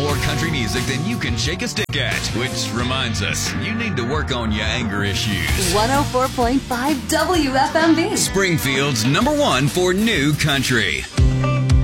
more country music than you can shake a stick at. Which reminds us, you need to work on your anger issues. 104.5 WFMB. Springfield's #1 for new country.